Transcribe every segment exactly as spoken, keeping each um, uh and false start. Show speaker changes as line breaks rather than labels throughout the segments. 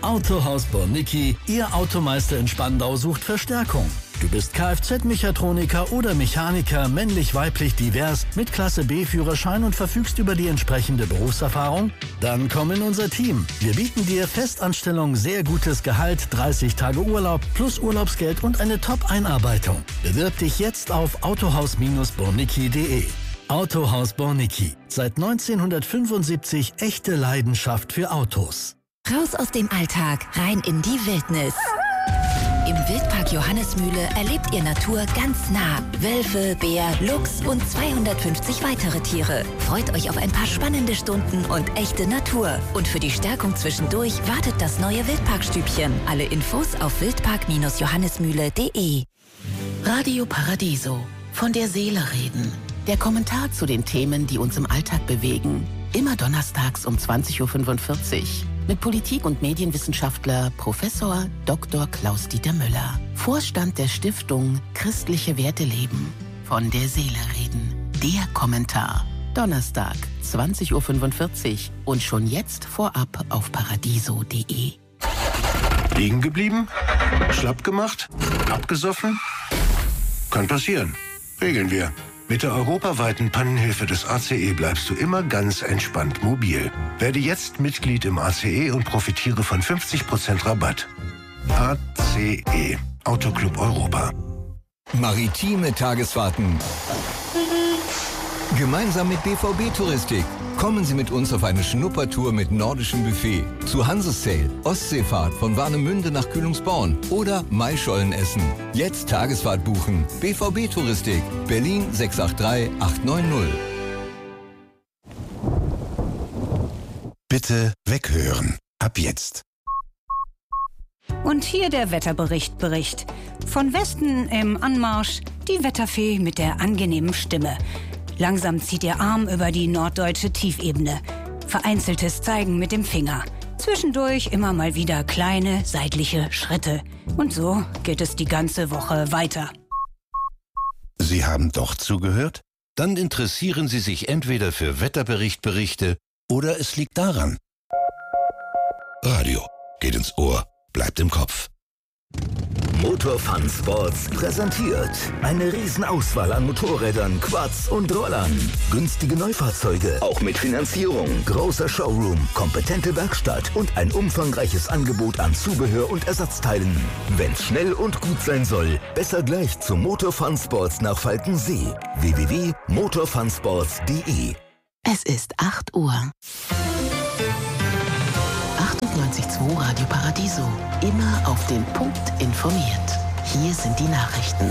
Autohaus Bornicki, Ihr Automeister in Spandau sucht Verstärkung. Du bist Kfz-Mechatroniker oder Mechaniker, männlich-weiblich divers, mit Klasse B-Führerschein und verfügst über die entsprechende Berufserfahrung? Dann komm in unser Team. Wir bieten dir Festanstellung, sehr gutes Gehalt, dreißig Tage Urlaub plus Urlaubsgeld und eine Top-Einarbeitung. Bewirb dich jetzt auf autohaus Bornicki punkt de. Autohaus Bornicki. Seit neunzehnhundertfünfundsiebzig echte Leidenschaft für Autos.
Raus aus dem Alltag, rein in die Wildnis. Im Wildpark Johannesmühle erlebt ihr Natur ganz nah. Wölfe, Bär, Luchs und zweihundertfünfzig weitere Tiere. Freut euch auf ein paar spannende Stunden und echte Natur. Und für die Stärkung zwischendurch wartet das neue Wildparkstübchen. Alle Infos auf wildpark johannesmühle punkt de.
Radio Paradiso. Von der Seele reden. Der Kommentar zu den Themen, die uns im Alltag bewegen. Immer donnerstags um zwanzig Uhr fünfundvierzig. Mit Politik- und Medienwissenschaftler Professor Doktor Klaus-Dieter Müller. Vorstand der Stiftung Christliche Werte leben. Von der Seele reden. Der Kommentar. Donnerstag, zwanzig Uhr fünfundvierzig. Und schon jetzt vorab auf paradiso punkt de.
Liegen geblieben? Schlapp gemacht? Abgesoffen? Kann passieren. Regeln wir. Mit der europaweiten Pannenhilfe des A C E bleibst du immer ganz entspannt mobil. Werde jetzt Mitglied im A C E und profitiere von fünfzig Prozent Rabatt. A C E, Autoclub Europa.
Maritime Tagesfahrten. Gemeinsam mit B V B-Touristik. Kommen Sie mit uns auf eine Schnuppertour mit nordischem Buffet. Zu Hansesail, Ostseefahrt von Warnemünde nach Kühlungsborn oder Maischolen essen. Jetzt Tagesfahrt buchen. B V B-Touristik. Berlin sechs acht drei acht neun null.
Bitte weghören. Ab jetzt.
Und hier der Wetterbericht Bericht. Von Westen im Anmarsch die Wetterfee mit der angenehmen Stimme. Langsam zieht ihr Arm über die norddeutsche Tiefebene. Vereinzeltes Zeigen mit dem Finger. Zwischendurch immer mal wieder kleine, seitliche Schritte. Und so geht es die ganze Woche weiter.
Sie haben doch zugehört? Dann interessieren Sie sich entweder für Wetterberichtberichte oder es liegt daran. Radio geht ins Ohr, bleibt im Kopf.
Motor Fun Sports präsentiert eine Riesenauswahl an Motorrädern, Quads und Rollern. Günstige Neufahrzeuge, auch mit Finanzierung. Großer Showroom, kompetente Werkstatt und ein umfangreiches Angebot an Zubehör und Ersatzteilen. Wenn's schnell und gut sein soll, besser gleich zu Motor Fun Sports nach Falkensee. w w w punkt motor fun sports punkt de.
Es ist acht Uhr. achtundneunzig Komma zwei Radio Paradiso. Immer auf den Punkt informiert. Hier sind die Nachrichten.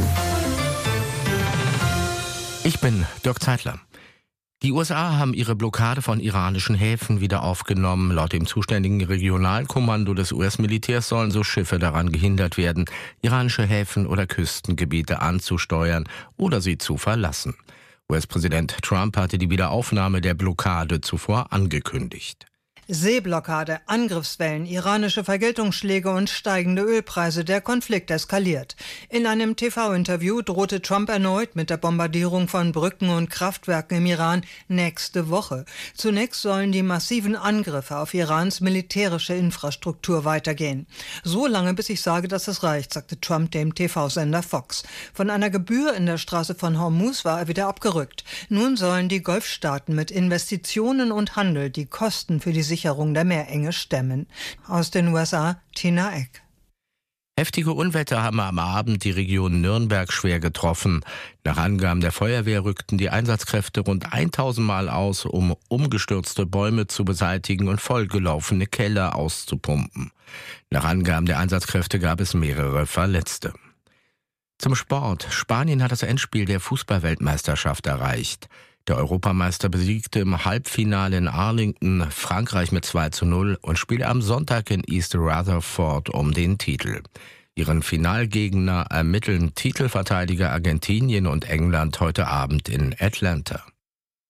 Ich bin Dirk Zeitler. Die U S A haben ihre Blockade von iranischen Häfen wieder aufgenommen. Laut dem zuständigen Regionalkommando des U S-Militärs sollen so Schiffe daran gehindert werden, iranische Häfen oder Küstengebiete anzusteuern oder sie zu verlassen. U S-Präsident Trump hatte die Wiederaufnahme der Blockade zuvor angekündigt.
Seeblockade, Angriffswellen, iranische Vergeltungsschläge und steigende Ölpreise. Der Konflikt eskaliert. In einem T V-Interview drohte Trump erneut mit der Bombardierung von Brücken und Kraftwerken im Iran nächste Woche. Zunächst sollen die massiven Angriffe auf Irans militärische Infrastruktur weitergehen. So lange, bis ich sage, dass es reicht, sagte Trump dem T V-Sender Fox. Von einer Gebühr in der Straße von Hormuz war er wieder abgerückt. Nun sollen die Golfstaaten mit Investitionen und Handel die Kosten für die Sicherheit Sicherung der Meerenge stemmen. Aus den U S A, Tina Eck.
Heftige Unwetter haben am Abend die Region Nürnberg schwer getroffen. Nach Angaben der Feuerwehr rückten die Einsatzkräfte rund tausend Mal aus, um umgestürzte Bäume zu beseitigen und vollgelaufene Keller auszupumpen. Nach Angaben der Einsatzkräfte gab es mehrere Verletzte. Zum Sport. Spanien hat das Endspiel der Fußball-Weltmeisterschaft erreicht. Der Europameister besiegte im Halbfinale in Arlington Frankreich mit zwei zu null und spielte am Sonntag in East Rutherford um den Titel. Ihren Finalgegner ermitteln Titelverteidiger Argentinien und England heute Abend in Atlanta.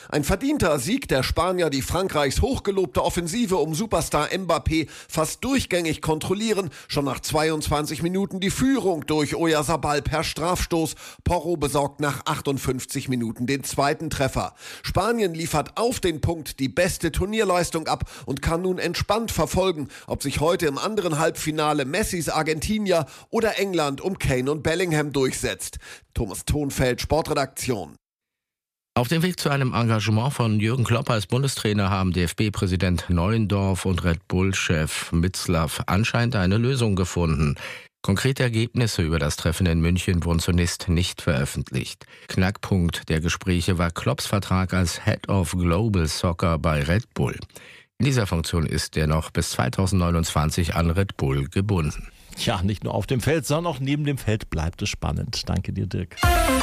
Ein verdienter Sieg der Spanier, die Frankreichs hochgelobte Offensive um Superstar Mbappé fast durchgängig kontrollieren. Schon nach zweiundzwanzig Minuten die Führung durch Oyarzabal per Strafstoß. Porro besorgt nach achtundfünfzig Minuten den zweiten Treffer. Spanien liefert auf den Punkt die beste Turnierleistung ab und kann nun entspannt verfolgen, ob sich heute im anderen Halbfinale Messis Argentinier oder England um Kane und Bellingham durchsetzt. Thomas Thonfeld, Sportredaktion.
Auf dem Weg zu einem Engagement von Jürgen Klopp als Bundestrainer haben D F B-Präsident Neuendorf und Red Bull-Chef Mitzlaff anscheinend eine Lösung gefunden. Konkrete Ergebnisse über das Treffen in München wurden zunächst nicht veröffentlicht. Knackpunkt der Gespräche war Klopps Vertrag als Head of Global Soccer bei Red Bull. In dieser Funktion ist er noch bis zweitausendneunundzwanzig an Red Bull gebunden.
Ja, nicht nur auf dem Feld, sondern auch neben dem Feld bleibt es spannend. Danke dir, Dirk.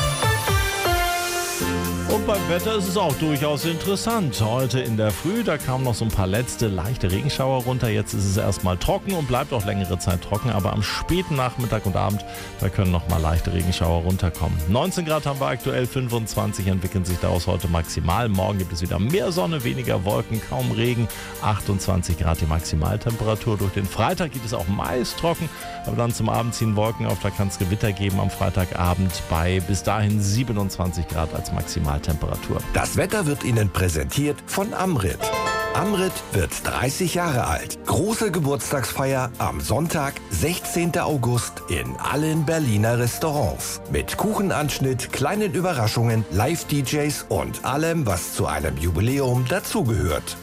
Und beim Wetter ist es auch durchaus interessant. Heute in der Früh, da kamen noch so ein paar letzte leichte Regenschauer runter. Jetzt ist es erstmal trocken und bleibt auch längere Zeit trocken. Aber am späten Nachmittag und Abend, da können noch mal leichte Regenschauer runterkommen. neunzehn Grad haben wir aktuell, fünfundzwanzig entwickeln sich daraus heute maximal. Morgen gibt es wieder mehr Sonne, weniger Wolken, kaum Regen. achtundzwanzig Grad die Maximaltemperatur. Durch den Freitag geht es auch meist trocken. Aber dann zum Abend ziehen Wolken auf. Da kann es Gewitter geben am Freitagabend bei bis dahin siebenundzwanzig Grad als Maximaltemperatur.
Das Wetter wird Ihnen präsentiert von Amrit. Amrit wird dreißig Jahre alt. Große Geburtstagsfeier am Sonntag, sechzehnten August in allen Berliner Restaurants. Mit Kuchenanschnitt, kleinen Überraschungen, Live-D Js und allem, was zu einem Jubiläum dazugehört.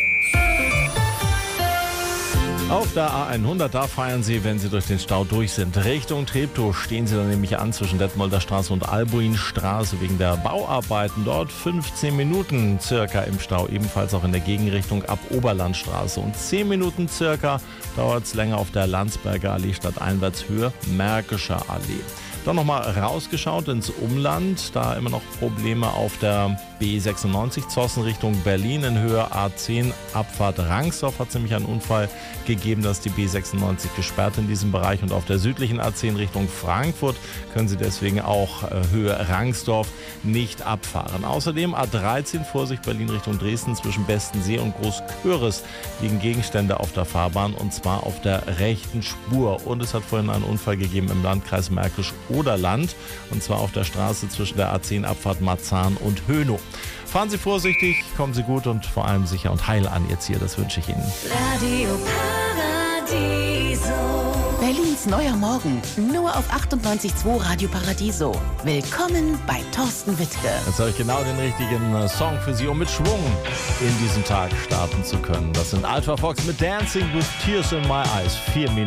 Auf der A hundert, da feiern Sie, wenn Sie durch den Stau durch sind. Richtung Treptow stehen Sie dann nämlich an zwischen Detmolder Straße und Albuinstraße wegen der Bauarbeiten. Dort fünfzehn Minuten circa im Stau, ebenfalls auch in der Gegenrichtung ab Oberlandstraße. Und zehn Minuten circa dauert es länger auf der Landsberger Allee statt Einwärtshöhe Märkischer Allee. Dann nochmal rausgeschaut ins Umland, da immer noch Probleme auf der B sechsundneunzig Zossen Richtung Berlin in Höhe A zehn, Abfahrt Rangsdorf hat nämlich einen Unfall gegeben, dass die B sechsundneunzig gesperrt in diesem Bereich und auf der südlichen A zehn Richtung Frankfurt können Sie deswegen auch äh, Höhe Rangsdorf nicht abfahren. Außerdem A dreizehn, Vorsicht Berlin Richtung Dresden, zwischen Bestensee und Großköris liegen Gegenstände auf der Fahrbahn und zwar auf der rechten Spur. Und es hat vorhin einen Unfall gegeben im Landkreis Märkisch-Oderland und zwar auf der Straße zwischen der A zehn Abfahrt Marzahn und Hönow. Fahren Sie vorsichtig, kommen Sie gut und vor allem sicher und heil an Ihr Ziel. Das wünsche ich Ihnen.
Radio Paradiso.
Berlins neuer Morgen, nur auf achtundneunzig Komma zwei Radio Paradiso. Willkommen bei Thorsten Wittke.
Jetzt habe ich genau den richtigen Song für Sie, um mit Schwung in diesen Tag starten zu können. Das sind Ultra Fox mit Dancing with Tears in My Eyes. Vier Minuten.